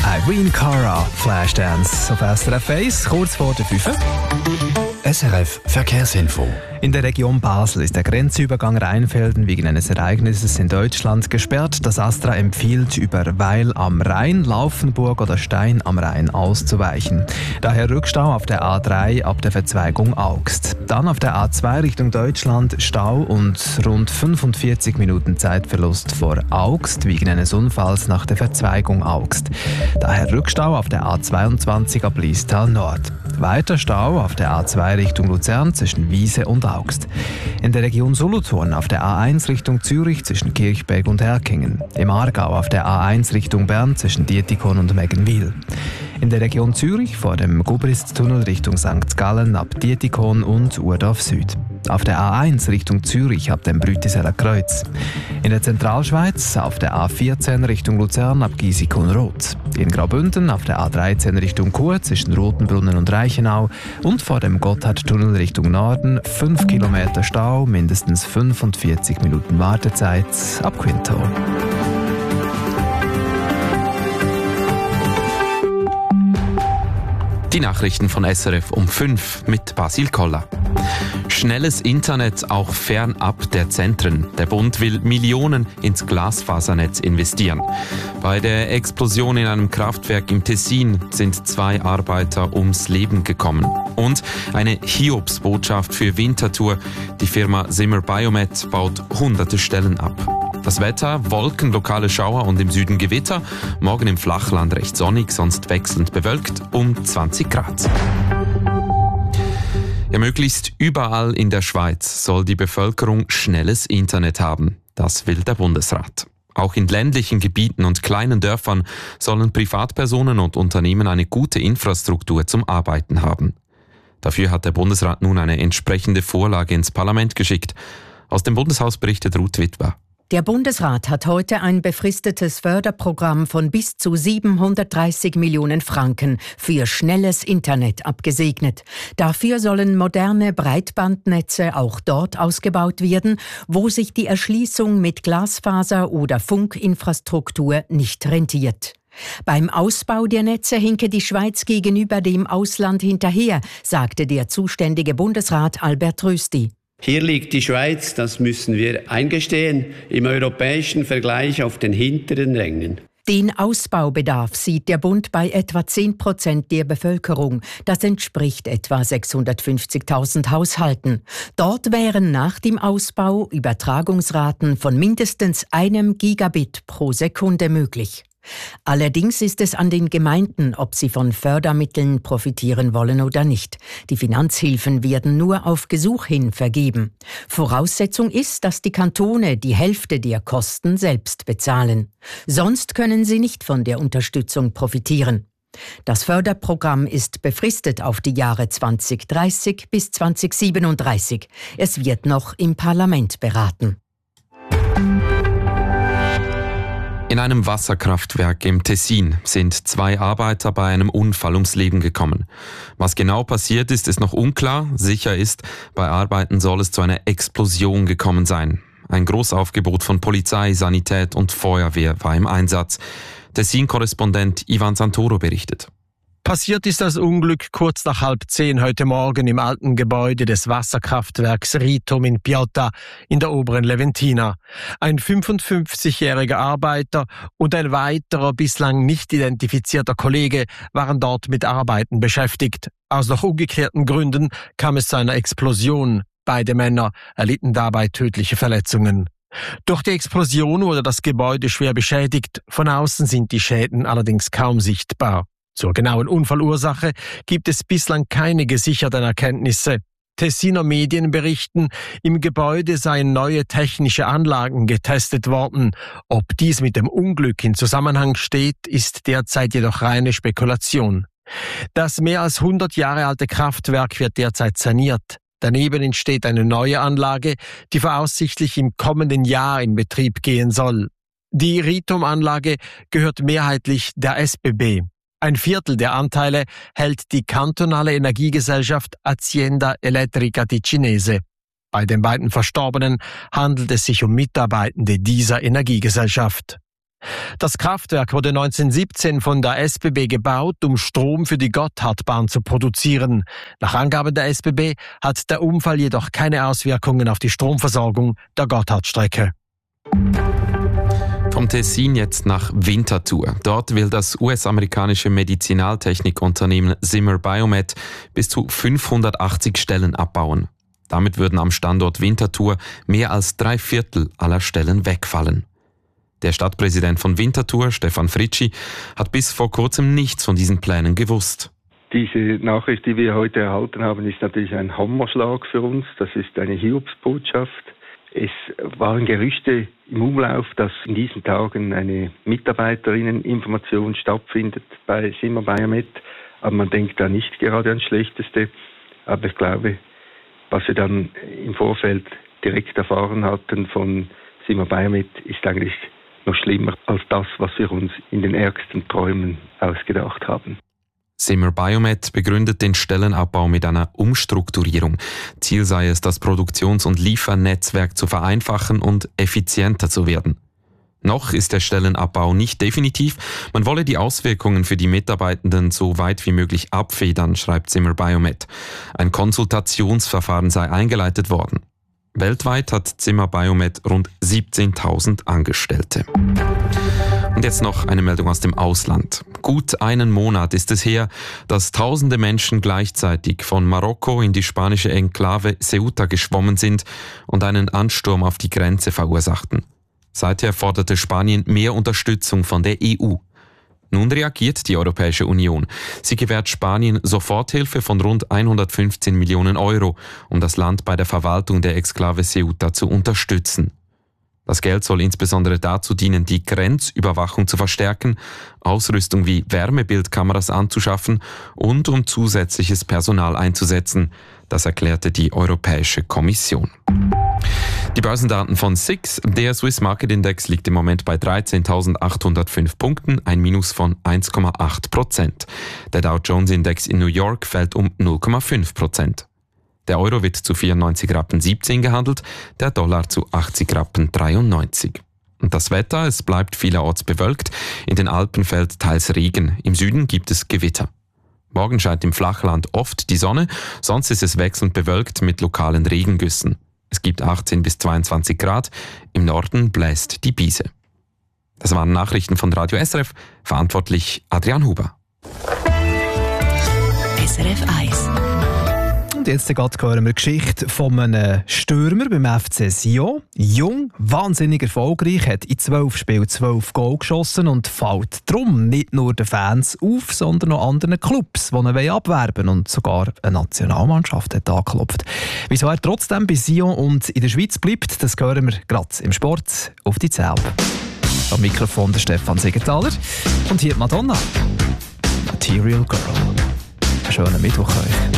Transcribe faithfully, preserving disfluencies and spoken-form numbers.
Irene Cara, Flashdance auf S R F eins, kurz vor der fünf. S R F Verkehrsinfo. In der Region Basel ist der Grenzübergang Rheinfelden wegen eines Ereignisses in Deutschland gesperrt. Das Astra empfiehlt, über Weil am Rhein, Laufenburg oder Stein am Rhein auszuweichen. Daher Rückstau auf der A drei ab der Verzweigung Augst. Dann auf der A zwei Richtung Deutschland Stau und rund fünfundvierzig Minuten Zeitverlust vor Augst wegen eines Unfalls nach der Verzweigung Augst. Daher Rückstau auf der A zweiundzwanzig ab Liestal Nord. Weiter Stau auf der A zwei Richtung Luzern zwischen Wiese und Augst. In der Region Solothurn auf der A eins Richtung Zürich zwischen Kirchberg und Herkingen. Im Aargau auf der A eins Richtung Bern zwischen Dietikon und Meggenwil. In der Region Zürich vor dem Gubristtunnel Richtung Sankt Gallen ab Dietikon und Urdorf Süd. Auf der A eins Richtung Zürich ab dem Brütiseler Kreuz. In der Zentralschweiz auf der A vierzehn Richtung Luzern ab Giesicon-Roth. In Graubünden auf der A dreizehn Richtung Chur zwischen Rotenbrunnen und Reichenau und vor dem Gotthardtunnel Richtung Norden fünf Kilometer Stau, mindestens fünfundvierzig Minuten Wartezeit ab Quinto. Die Nachrichten von S R F um fünf mit Basil Koller. Schnelles Internet auch fernab der Zentren. Der Bund will Millionen ins Glasfasernetz investieren. Bei der Explosion in einem Kraftwerk im Tessin sind zwei Arbeiter ums Leben gekommen. Und eine Hiobsbotschaft für Winterthur. Die Firma Zimmer Biomet baut hunderte Stellen ab. Das Wetter, Wolken, lokale Schauer und im Süden Gewitter. Morgen im Flachland recht sonnig, sonst wechselnd bewölkt um zwanzig Grad. Ja, möglichst überall in der Schweiz soll die Bevölkerung schnelles Internet haben. Das will der Bundesrat. Auch in ländlichen Gebieten und kleinen Dörfern sollen Privatpersonen und Unternehmen eine gute Infrastruktur zum Arbeiten haben. Dafür hat der Bundesrat nun eine entsprechende Vorlage ins Parlament geschickt. Aus dem Bundeshaus berichtet Ruth Witwer. Der Bundesrat hat heute ein befristetes Förderprogramm von bis zu siebenhundertdreißig Millionen Franken für schnelles Internet abgesegnet. Dafür sollen moderne Breitbandnetze auch dort ausgebaut werden, wo sich die Erschließung mit Glasfaser oder Funkinfrastruktur nicht rentiert. Beim Ausbau der Netze hinke die Schweiz gegenüber dem Ausland hinterher, sagte der zuständige Bundesrat Albert Rösti. Hier liegt die Schweiz, das müssen wir eingestehen, im europäischen Vergleich auf den hinteren Rängen. Den Ausbaubedarf sieht der Bund bei etwa zehn Prozent der Bevölkerung. Das entspricht etwa sechshundertfünfzigtausend Haushalten. Dort wären nach dem Ausbau Übertragungsraten von mindestens einem Gigabit pro Sekunde möglich. Allerdings ist es an den Gemeinden, ob sie von Fördermitteln profitieren wollen oder nicht. Die Finanzhilfen werden nur auf Gesuch hin vergeben. Voraussetzung ist, dass die Kantone die Hälfte der Kosten selbst bezahlen. Sonst können sie nicht von der Unterstützung profitieren. Das Förderprogramm ist befristet auf die Jahre zweitausenddreißig bis zweitausendsiebenunddreißig. Es wird noch im Parlament beraten. In einem Wasserkraftwerk im Tessin sind zwei Arbeiter bei einem Unfall ums Leben gekommen. Was genau passiert ist, ist noch unklar. Sicher ist, bei Arbeiten soll es zu einer Explosion gekommen sein. Ein Großaufgebot von Polizei, Sanität und Feuerwehr war im Einsatz. Tessin-Korrespondent Ivan Santoro berichtet. Passiert ist das Unglück kurz nach halb zehn heute Morgen im alten Gebäude des Wasserkraftwerks Ritom in Piotta in der oberen Leventina. Ein fünfundfünfzigjähriger Arbeiter und ein weiterer bislang nicht identifizierter Kollege waren dort mit Arbeiten beschäftigt. Aus noch ungeklärten Gründen kam es zu einer Explosion. Beide Männer erlitten dabei tödliche Verletzungen. Durch die Explosion wurde das Gebäude schwer beschädigt. Von außen sind die Schäden allerdings kaum sichtbar. Zur genauen Unfallursache gibt es bislang keine gesicherten Erkenntnisse. Tessiner Medien berichten, im Gebäude seien neue technische Anlagen getestet worden. Ob dies mit dem Unglück in Zusammenhang steht, ist derzeit jedoch reine Spekulation. Das mehr als hundert Jahre alte Kraftwerk wird derzeit saniert. Daneben entsteht eine neue Anlage, die voraussichtlich im kommenden Jahr in Betrieb gehen soll. Die Ritom-Anlage gehört mehrheitlich der S B B. Ein Viertel der Anteile hält die kantonale Energiegesellschaft Azienda Elettrica Ticinese. Bei den beiden Verstorbenen handelt es sich um Mitarbeitende dieser Energiegesellschaft. Das Kraftwerk wurde neunzehnhundertsiebzehn von der S B B gebaut, um Strom für die Gotthardbahn zu produzieren. Nach Angaben der S B B hat der Unfall jedoch keine Auswirkungen auf die Stromversorgung der Gotthardstrecke. Vom Tessin jetzt nach Winterthur. Dort will das U S-amerikanische Medizinaltechnikunternehmen Zimmer Biomet bis zu fünfhundertachtzig Stellen abbauen. Damit würden am Standort Winterthur mehr als drei Viertel aller Stellen wegfallen. Der Stadtpräsident von Winterthur, Stefan Fritschi, hat bis vor kurzem nichts von diesen Plänen gewusst. Diese Nachricht, die wir heute erhalten haben, ist natürlich ein Hammerschlag für uns. Das ist eine Hiobsbotschaft. Es waren Gerüchte im Umlauf, dass in diesen Tagen eine Mitarbeiterinnen-Information stattfindet bei Zimmer Biomet. Aber man denkt da nicht gerade ans Schlechteste. Aber ich glaube, was wir dann im Vorfeld direkt erfahren hatten von Zimmer Biomet, ist eigentlich noch schlimmer als das, was wir uns in den ärgsten Träumen ausgedacht haben. Zimmer Biomet begründet den Stellenabbau mit einer Umstrukturierung. Ziel sei es, das Produktions- und Liefernetzwerk zu vereinfachen und effizienter zu werden. Noch ist der Stellenabbau nicht definitiv. Man wolle die Auswirkungen für die Mitarbeitenden so weit wie möglich abfedern, schreibt Zimmer Biomet. Ein Konsultationsverfahren sei eingeleitet worden. Weltweit hat Zimmer Biomet rund siebzehntausend Angestellte. Und jetzt noch eine Meldung aus dem Ausland. Gut einen Monat ist es her, dass tausende Menschen gleichzeitig von Marokko in die spanische Enklave Ceuta geschwommen sind und einen Ansturm auf die Grenze verursachten. Seither forderte Spanien mehr Unterstützung von der E U. Nun reagiert die Europäische Union. Sie gewährt Spanien Soforthilfe von rund hundertfünfzehn Millionen Euro, um das Land bei der Verwaltung der Exklave Ceuta zu unterstützen. Das Geld soll insbesondere dazu dienen, die Grenzüberwachung zu verstärken, Ausrüstung wie Wärmebildkameras anzuschaffen und um zusätzliches Personal einzusetzen. Das erklärte die Europäische Kommission. Die Börsendaten von S I X. Der Swiss Market Index liegt im Moment bei dreizehntausendachthundertfünf Punkten, ein Minus von eins Komma acht Prozent. Der Dow Jones Index in New York fällt um null Komma fünf Prozent. Der Euro wird zu vierundneunzig Rappen siebzehn gehandelt, der Dollar zu achtzig Rappen dreiundneunzig. Und das Wetter, es bleibt vielerorts bewölkt, in den Alpen fällt teils Regen, im Süden gibt es Gewitter. Morgen scheint im Flachland oft die Sonne, sonst ist es wechselnd bewölkt mit lokalen Regengüssen. Es gibt achtzehn bis zweiundzwanzig Grad, im Norden bläst die Biese. Das waren Nachrichten von Radio S R F, verantwortlich Adrian Huber. S R F eins. Und jetzt hören wir die Geschichte von einem Stürmer beim F C Sion. Jung, wahnsinnig erfolgreich, hat in zwölf Spielen zwölf Goal geschossen und fällt darum nicht nur den Fans auf, sondern auch anderen Clubs, die ihn abwerben wollen. Und sogar eine Nationalmannschaft hat angeklopft. Wieso er trotzdem bei Sion und in der Schweiz bleibt, das hören wir gerade im Sport auf die Zähne. Am Mikrofon der Stefan Siegenthaler und hier die Madonna. Material Girl. Einen schönen Mittwoch euch.